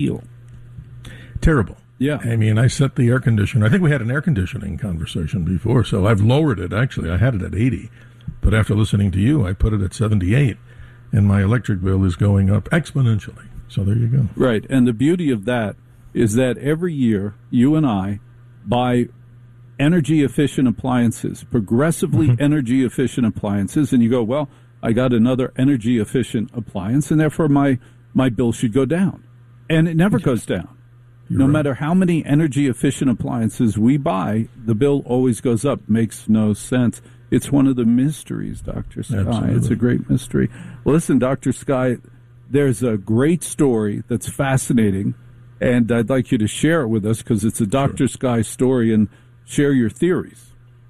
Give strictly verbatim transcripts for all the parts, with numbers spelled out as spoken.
feel? Terrible. Yeah. I mean, I set the air conditioner. I think we had an air conditioning conversation before, so I've lowered it, actually. I had it at eighty, but after listening to you, I put it at seventy-eight, and my electric bill is going up exponentially. So there you go. Right, and the beauty of that is that every year, you and I buy energy-efficient appliances, progressively mm-hmm. energy-efficient appliances, and you go, well, I got another energy-efficient appliance, and therefore my, my bill should go down. And it never goes down. You're no right. matter how many energy-efficient appliances we buy, the bill always goes up. Makes no sense. It's one of the mysteries, Doctor Sky. Absolutely. It's a great mystery. Well, listen, Doctor Sky, there's a great story that's fascinating, and I'd like you to share it with us because it's a Doctor Sure. Sky story, and share your theories.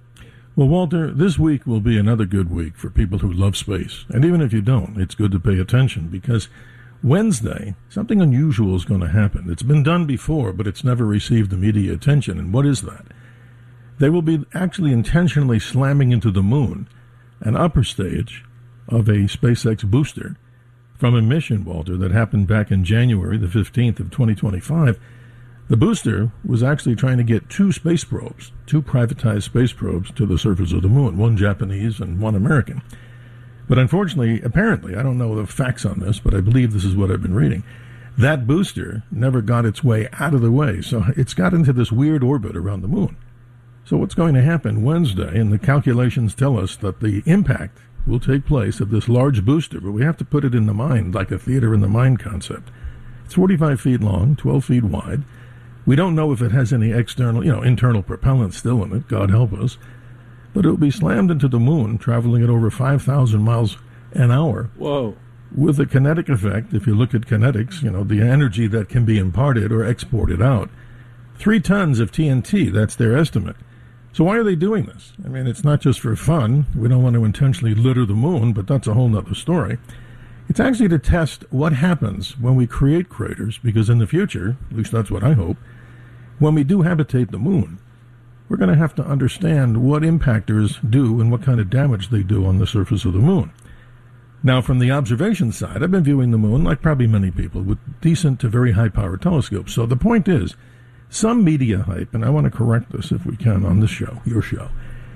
Well, Walter, this week will be another good week for people who love space. And even if you don't, it's good to pay attention because Wednesday, something unusual is going to happen. It's been done before, but it's never received the media attention. And what is that? They will be actually intentionally slamming into the moon an upper stage of a SpaceX booster from a mission, Walter, that happened back in January the fifteenth of twenty twenty-five. The booster was actually trying to get two space probes, two privatized space probes to the surface of the moon, one Japanese and one American. But unfortunately, apparently, I don't know the facts on this, but I believe this is what I've been reading, that booster never got its way out of the way, so it's got into this weird orbit around the moon. So what's going to happen Wednesday, and the calculations tell us that the impact will take place of this large booster, but we have to put it in the mind, like a theater in the mind concept. It's forty-five feet long, twelve feet wide. We don't know if it has any external, you know, internal propellant still in it, God help us. But it will be slammed into the moon, traveling at over five thousand miles an hour. Whoa. With a kinetic effect, if you look at kinetics, you know, the energy that can be imparted or exported out. Three tons of T N T, that's their estimate. So why are they doing this? I mean, it's not just for fun. We don't want to intentionally litter the moon, but that's a whole nother story. It's actually to test what happens when we create craters, because in the future, at least that's what I hope, when we do habitate the moon, we're going to have to understand what impactors do and what kind of damage they do on the surface of the moon. Now, from the observation side, I've been viewing the moon, like probably many people, with decent to very high-powered telescopes. So the point is, some media hype, and I want to correct this if we can on this show, your show,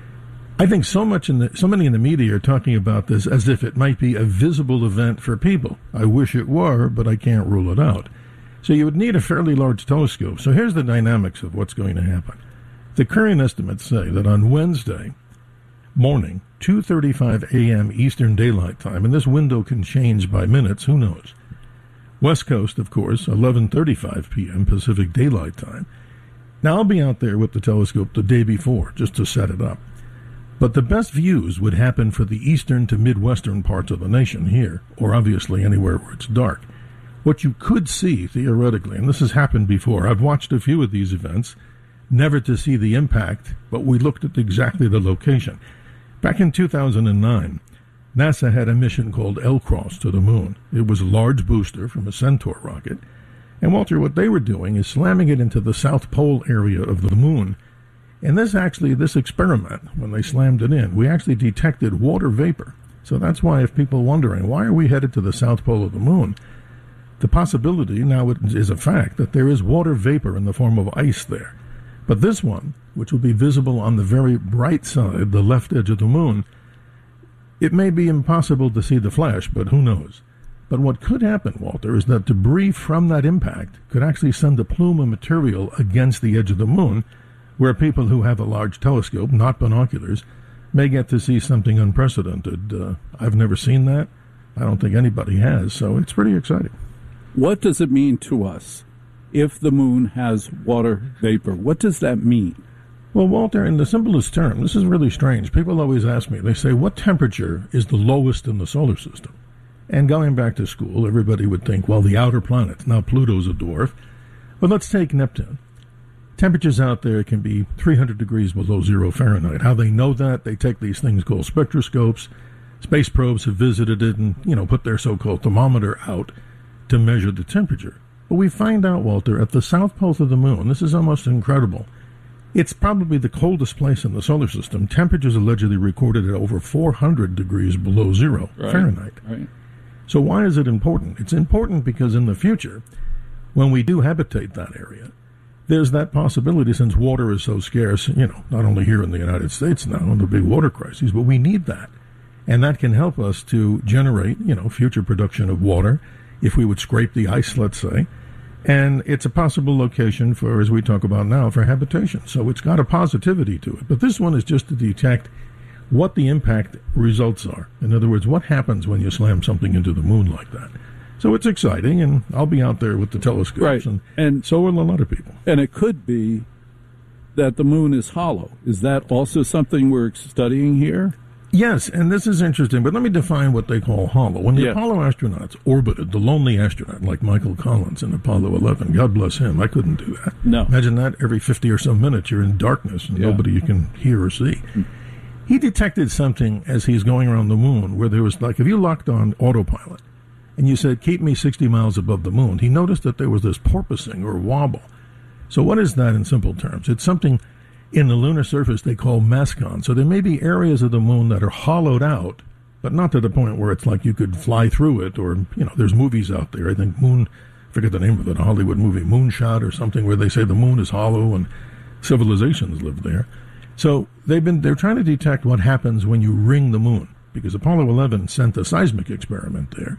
I think so much in the, so many in the media are talking about this as if it might be a visible event for people. I wish it were, but I can't rule it out. So you would need a fairly large telescope. So here's the dynamics of what's going to happen. The current estimates say that on Wednesday morning, two thirty-five a.m. Eastern Daylight Time, and this window can change by minutes, who knows? West Coast, of course, eleven thirty-five p.m. Pacific Daylight Time. Now, I'll be out there with the telescope the day before, just to set it up. But the best views would happen for the eastern to midwestern parts of the nation here, or obviously anywhere where it's dark. What you could see, theoretically, and this has happened before, I've watched a few of these events, never to see the impact, but we looked at exactly the location. Back in two thousand nine, NASA had a mission called L-Cross to the moon. It was a large booster from a Centaur rocket. And, Walter, what they were doing is slamming it into the South Pole area of the moon. And this actually, this experiment, when they slammed it in, we actually detected water vapor. So that's why if people are wondering, why are we headed to the South Pole of the moon? The possibility now is a fact that there is water vapor in the form of ice there. But this one, which will be visible on the very bright side, the left edge of the moon, it may be impossible to see the flash, but who knows? But what could happen, Walter, is that debris from that impact could actually send a plume of material against the edge of the moon, where people who have a large telescope, not binoculars, may get to see something unprecedented. Uh, I've never seen that. I don't think anybody has, so it's pretty exciting. What does it mean to us if the moon has water vapor? What does that mean? Well, Walter, in the simplest term, this is really strange. People always ask me, they say, what temperature is the lowest in the solar system? And going back to school, everybody would think, well, the outer planets. Now Pluto's a dwarf. But let's take Neptune. Temperatures out there can be three hundred degrees below zero Fahrenheit. How they know that? They take these things called spectroscopes. Space probes have visited it and, you know, put their so-called thermometer out to measure the temperature. But we find out, Walter, at the south pole of the moon, this is almost incredible, it's probably the coldest place in the solar system. Temperatures allegedly recorded at over four hundred degrees below zero right, Fahrenheit. Right. So why is it important? It's important because in the future, when we do habitate that area, there's that possibility, since water is so scarce, you know, not only here in the United States now, in the big water crises, but we need that. And that can help us to generate, you know, future production of water if we would scrape the ice, let's say. And it's a possible location for, as we talk about now, for habitation. So it's got a positivity to it. But this one is just to detect what the impact results are. In other words, what happens when you slam something into the moon like that. So it's exciting, and I'll be out there with the telescopes, right. and, and so will a lot of people. And it could be that the moon is hollow. Is that also something we're studying here? Yes, and this is interesting, but let me define what they call hollow. When the yeah. Apollo astronauts orbited, the lonely astronaut like Michael Collins in Apollo eleven, God bless him, I couldn't do that. No. Imagine that every fifty or so minutes you're in darkness and yeah. nobody you can hear or see. Mm. He detected something as he's going around the moon where there was, like, if you locked on autopilot and you said, keep me sixty miles above the moon, he noticed that there was this porpoising or wobble. So what is that in simple terms? It's something in the lunar surface they call mascon. So there may be areas of the moon that are hollowed out, but not to the point where it's like you could fly through it, or, you know, there's movies out there. I think Moon, I forget the name of it, a Hollywood movie, Moonshot or something, where they say the moon is hollow and civilizations live there. So they've been they're trying to detect what happens when you ring the moon, because Apollo eleven sent a seismic experiment there.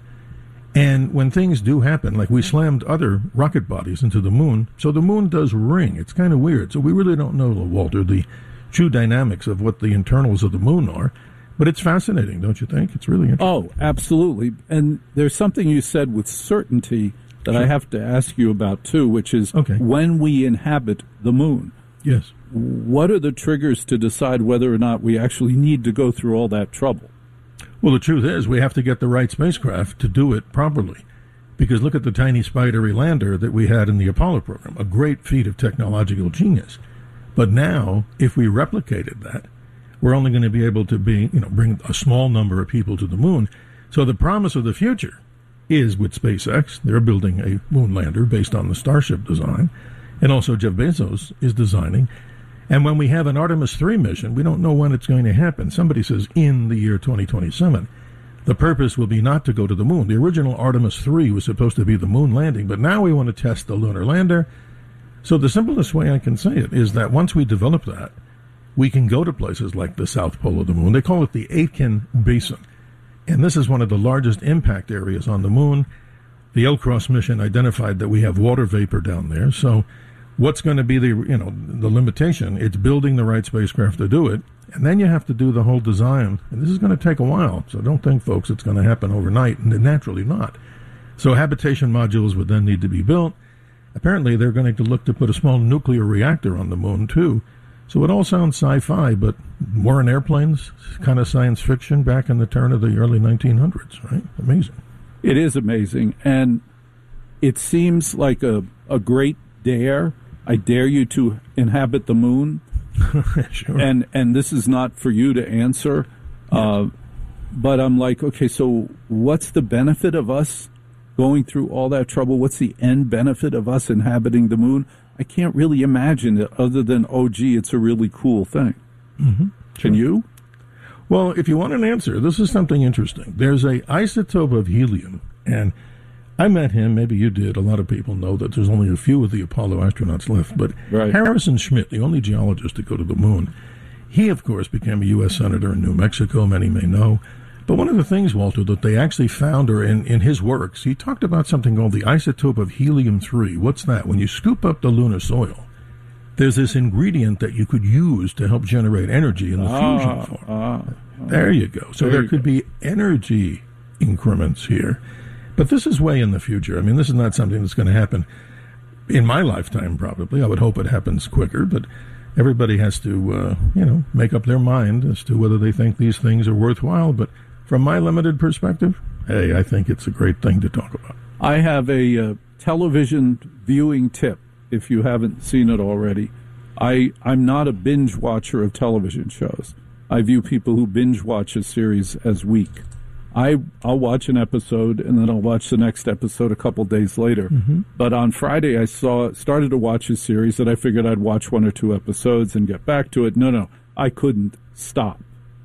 And when things do happen, like we slammed other rocket bodies into the moon, so the moon does ring. It's kind of weird. So we really don't know, Walter, the true dynamics of what the internals of the moon are. But it's fascinating, don't you think? It's really interesting. Oh, absolutely. And there's something you said with certainty that sure. I have to ask you about, too, which is okay. when we inhabit the moon. Yes. What are the triggers to decide whether or not we actually need to go through all that trouble? Well, the truth is we have to get the right spacecraft to do it properly. Because look at the tiny spidery lander that we had in the Apollo program, a great feat of technological genius. But now, if we replicated that, we're only going to be able to be, you know, bring a small number of people to the moon. So the promise of the future is with SpaceX. They're building a moon lander based on the Starship design. And also Jeff Bezos is designing. And when we have an Artemis three mission, we don't know when it's going to happen. Somebody says in the year twenty twenty-seven. The purpose will be not to go to the moon. The original Artemis three was supposed to be the moon landing, but now we want to test the lunar lander. So the simplest way I can say it is that once we develop that, we can go to places like the South Pole of the moon. They call it the Aitken Basin. And this is one of the largest impact areas on the moon. The L-CROSS mission identified that we have water vapor down there. So what's going to be the, you know, the limitation? It's building the right spacecraft to do it. And then you have to do the whole design. And this is going to take a while. So don't think, folks, it's going to happen overnight. And naturally not. So habitation modules would then need to be built. Apparently, they're going to look to put a small nuclear reactor on the moon, too. So it all sounds sci-fi, but war in airplanes, kind of science fiction back in the turn of the early nineteen hundreds, right? Amazing. It is amazing. And it seems like a, a great dare. I dare you to inhabit the moon. Sure. And and this is not for you to answer. Yes. Uh, but I'm like, okay, so what's the benefit of us going through all that trouble? What's the end benefit of us inhabiting the moon? I can't really imagine it other than, oh, gee, it's a really cool thing. Mm-hmm. Sure. Can you? Well, if you want an answer, this is something interesting. There's a isotope of helium, and I met him. Maybe you did. A lot of people know that there's only a few of the Apollo astronauts left. But right. Harrison Schmitt, the only geologist to go to the moon, he, of course, became a U S senator in New Mexico, many may know. But one of the things, Walter, that they actually found, or in, in his works, he talked about something called the isotope of helium three. What's that? When you scoop up the lunar soil, there's this ingredient that you could use to help generate energy in the ah, fusion form. Ah, ah. There you go. So there, there could go. be energy increments here. But this is way in the future. I mean, this is not something that's going to happen in my lifetime, probably. I would hope it happens quicker, but everybody has to, uh, you know, make up their mind as to whether they think these things are worthwhile. But from my limited perspective, hey, I think it's a great thing to talk about. I have a uh, television viewing tip, if you haven't seen it already. I, I'm not a binge watcher of television shows. I view people who binge watch a series as weak. I, I'll watch an episode, and then I'll watch the next episode a couple days later. Mm-hmm. But on Friday, I saw started to watch a series that I figured I'd watch one or two episodes and get back to it. No, no, I couldn't stop.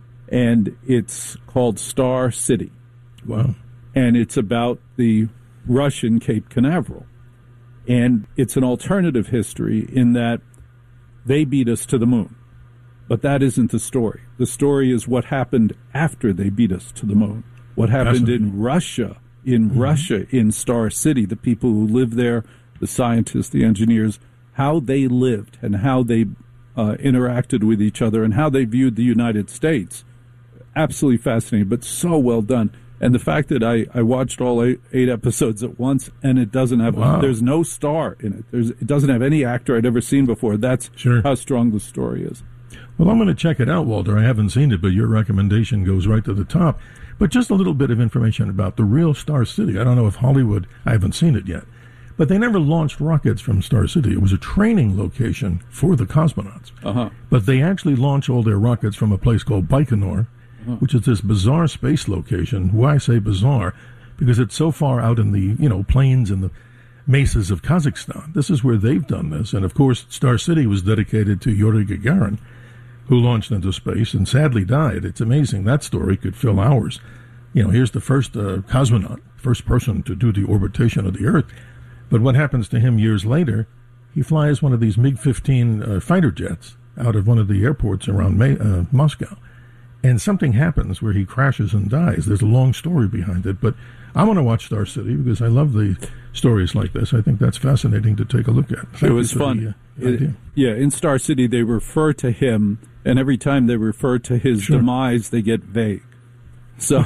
And it's called Star City. Wow. And it's about the Russian Cape Canaveral. And it's an alternative history in that they beat us to the moon. But that isn't the story. The story is what happened after they beat us to the moon. What happened in Russia, in mm-hmm. Russia, in Star City, the people who live there, the scientists, the engineers, how they lived and how they uh, interacted with each other and how they viewed the United States. Absolutely fascinating, but so well done. And the fact that I, I watched all eight, eight episodes at once, and it doesn't have, wow. there's no star in it. There's, it doesn't have any actor I'd ever seen before. That's sure. how strong the story is. Well, I'm going to check it out, Walter. I haven't seen it, but your recommendation goes right to the top. But just a little bit of information about the real Star City. I don't know if Hollywood, I haven't seen it yet, but they never launched rockets from Star City. It was a training location for the cosmonauts. Uh-huh. But they actually launched all their rockets from a place called Baikonur, which is this bizarre space location. Why I say bizarre? Because it's so far out in the, you know, plains and the mesas of Kazakhstan. This is where they've done this. And, of course, Star City was dedicated to Yuri Gagarin, who launched into space and sadly died. It's amazing. That story could fill hours. You know, here's the first uh, cosmonaut, first person to do the orbitation of the Earth. But what happens to him years later? He flies one of these MiG fifteen uh, fighter jets out of one of the airports around May, uh, Moscow. And something happens where he crashes and dies. There's a long story behind it. But I want to watch Star City because I love the stories like this. I think that's fascinating to take a look at. Thank it was fun. The, uh, it, yeah, in Star City, they refer to him, and every time they refer to his sure. demise, they get vague. So,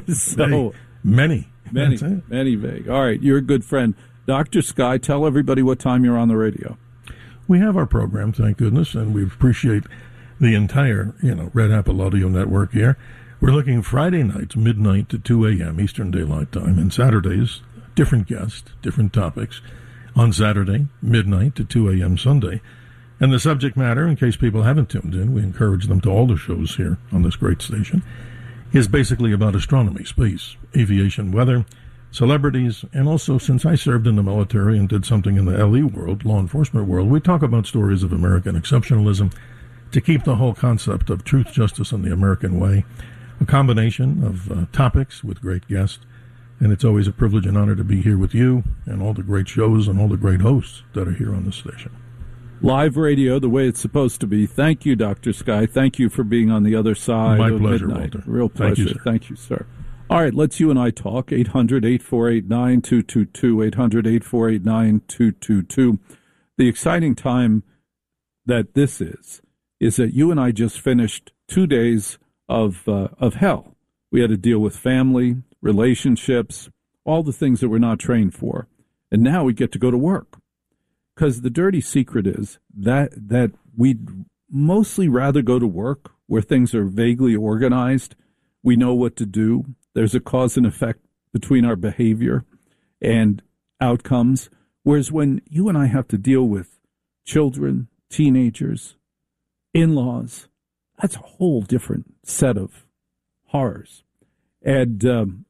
so many. Many, many vague. All right, you're a good friend. Doctor Sky, tell everybody what time you're on the radio. We have our program, thank goodness, and we appreciate the entire, you know, Red Apple Audio Network here. We're looking Friday nights, midnight to two a.m. Eastern Daylight Time, and Saturdays, different guests, different topics. On Saturday, midnight to two a.m. Sunday. And the subject matter, in case people haven't tuned in, we encourage them to all the shows here on this great station, is basically about astronomy, space, aviation, weather, celebrities, and also, since I served in the military and did something in the L E world, law enforcement world, we talk about stories of American exceptionalism, to keep the whole concept of truth, justice, and the American way, a combination of uh, topics with great guests. And it's always a privilege and honor to be here with you and all the great shows and all the great hosts that are here on this station. Live radio, the way it's supposed to be. Thank you, Doctor Sky. Thank you for being on the other side My of pleasure, midnight. Walter. Real pleasure. Thank you, sir. Thank you, sir. All right, let's you and I talk. eight hundred, eight four eight, nine two two two, eight hundred, eight four eight, nine two two two. The exciting time that this is, is that you and I just finished two days of uh, of hell. We had to deal with family, relationships, all the things that we're not trained for. And now we get to go to work. Because the dirty secret is that that we'd mostly rather go to work where things are vaguely organized. We know what to do. There's a cause and effect between our behavior and outcomes. Whereas when you and I have to deal with children, teenagers, in-laws, that's a whole different set of horrors. And um,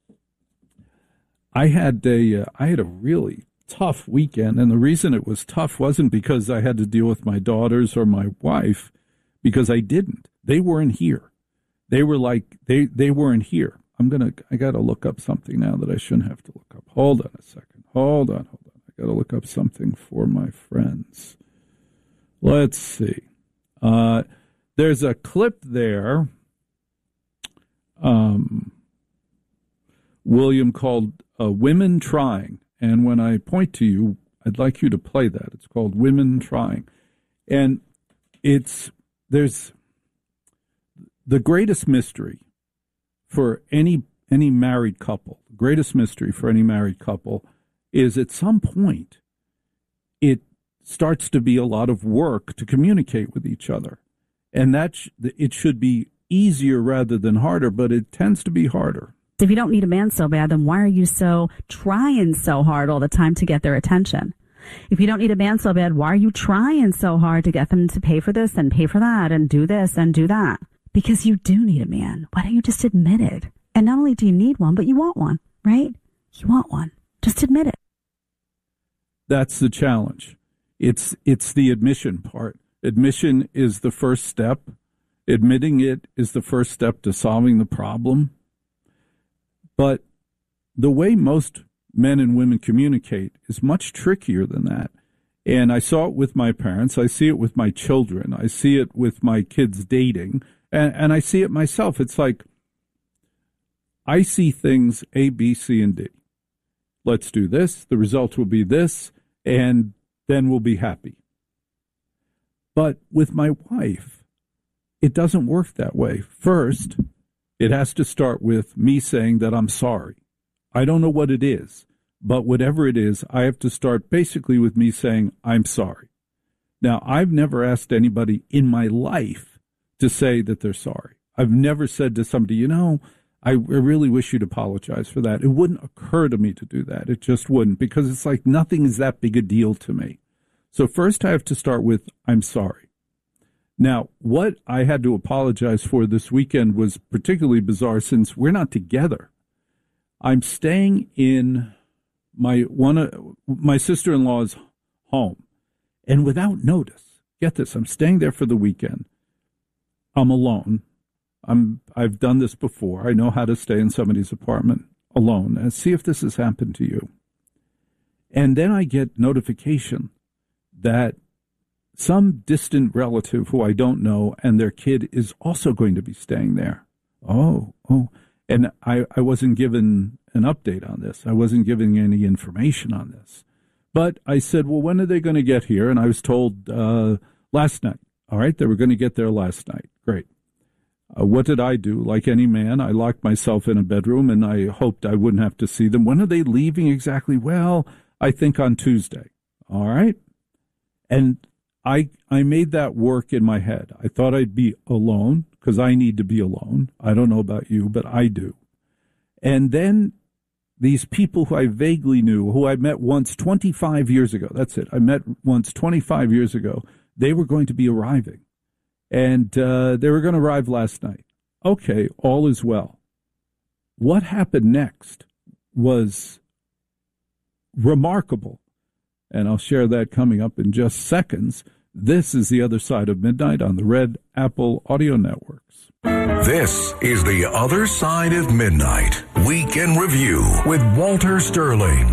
I had a uh, I had a really tough weekend, and the reason it was tough wasn't because I had to deal with my daughters or my wife, because I didn't. They weren't here. They were like they they weren't here. I'm gonna I gotta look up something now that I shouldn't have to look up. Hold on a second. Hold on, hold on. I gotta look up something for my friends. Let's see. Uh, there's a clip there, um, William, called uh, Women Trying. And when I point to you, I'd like you to play that. It's called Women Trying. And it's, there's the greatest mystery for any any married couple, the greatest mystery for any married couple is at some point it starts to be a lot of work to communicate with each other. And that sh- it should be easier rather than harder, but it tends to be harder. If you don't need a man so bad, then why are you so trying so hard all the time to get their attention? If you don't need a man so bad, why are you trying so hard to get them to pay for this and pay for that and do this and do that? Because you do need a man. Why don't you just admit it? And not only do you need one, but you want one, right? You want one. Just admit it. That's the challenge. It's it's the admission part. Admission is the first step. Admitting it is the first step to solving the problem. But the way most men and women communicate is much trickier than that. And I saw it with my parents. I see it with my children. I see it with my kids dating. And, and I see it myself. It's like I see things A, B, C, and D. Let's do this. The result will be this. And then we'll be happy. But with my wife, it doesn't work that way. First, it has to start with me saying that I'm sorry. I don't know what it is, but whatever it is, I have to start basically with me saying I'm sorry. Now, I've never asked anybody in my life to say that they're sorry. I've never said to somebody, you know, I really wish you'd apologize for that. It wouldn't occur to me to do that. It just wouldn't, because it's like nothing is that big a deal to me. So first I have to start with, I'm sorry. Now, what I had to apologize for this weekend was particularly bizarre since we're not together. I'm staying in my one uh, my sister-in-law's home, and without notice, get this, I'm staying there for the weekend. I'm alone. I'm, I've done this before. I know how to stay in somebody's apartment alone, and see if this has happened to you. And then I get notification that some distant relative who I don't know and their kid is also going to be staying there. Oh, oh. And I, I wasn't given an update on this. I wasn't given any information on this. But I said, well, when are they going to get here? And I was told uh, last night. All right, they were going to get there last night. Great. Uh, what did I do? Like any man, I locked myself in a bedroom, and I hoped I wouldn't have to see them. When are they leaving exactly? Well, I think on Tuesday. All right. And I I made that work in my head. I thought I'd be alone because I need to be alone. I don't know about you, but I do. And then these people who I vaguely knew, who I met once twenty-five years ago, that's it. I met once twenty-five years ago. They were going to be arriving. And uh, they were going to arrive last night. Okay, all is well. What happened next was remarkable. And I'll share that coming up in just seconds. This is The Other Side of Midnight on the Red Apple Audio Networks. This is The Other Side of Midnight, Week in Review with Walter Sterling.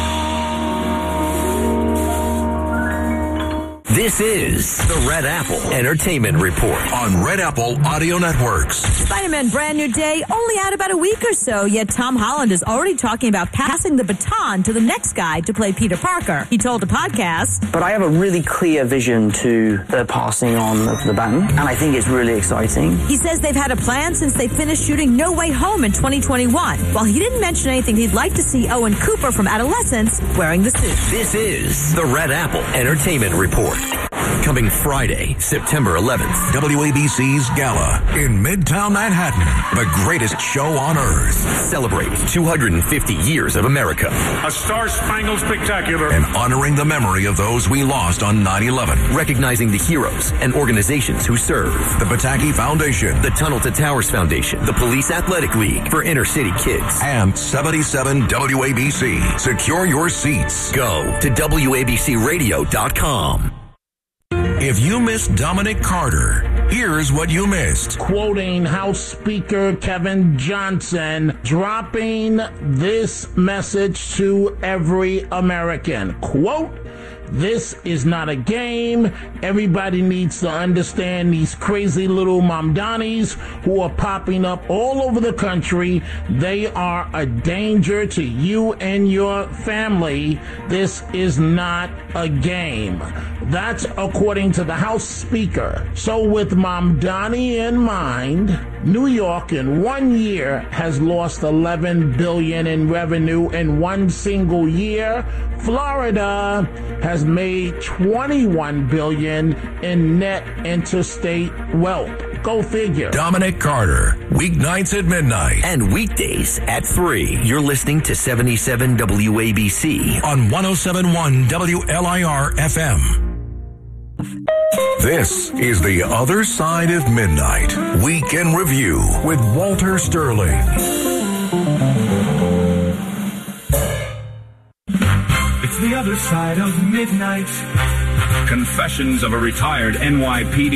This is the Red Apple Entertainment Report on Red Apple Audio Networks. Spider-Man Brand New Day only out about a week or so, yet Tom Holland is already talking about passing the baton to the next guy to play Peter Parker. He told a podcast, but I have a really clear vision to the passing on of the baton, and I think it's really exciting. He says they've had a plan since they finished shooting No Way Home in twenty twenty-one. While he didn't mention anything, he'd like to see Owen Cooper from Adolescence wearing the suit. This is the Red Apple Entertainment Report. Coming Friday, September eleventh. W A B C's Gala in Midtown Manhattan. The greatest show on earth. Celebrate two hundred fifty years of America. A star-spangled spectacular. And honoring the memory of those we lost on nine eleven. Recognizing the heroes and organizations who serve. The Pataki Foundation. The Tunnel to Towers Foundation. The Police Athletic League for inner city kids. And seventy-seven W A B C. Secure your seats. Go to W A B C radio dot com. If you missed Dominic Carter, here's what you missed. Quoting House Speaker Kevin Johnson, dropping this message to every American. Quote, "This is not a game. Everybody needs to understand these crazy little Mamdanis who are popping up all over the country. They are a danger to you and your family. This is not a game." That's according to the House Speaker. So with Mamdani in mind, New York in one year has lost eleven billion dollars in revenue in one single year. Florida has made twenty-one billion dollars in net interstate wealth. Go figure. Dominic Carter, weeknights at midnight. And weekdays at three. You're listening to seventy-seven W A B C. On one oh seven point one W L I R F M. This is The Other Side of Midnight, Week in Review with Walter Sterling. It's The Other Side of Midnight. Confessions of a retired N Y P D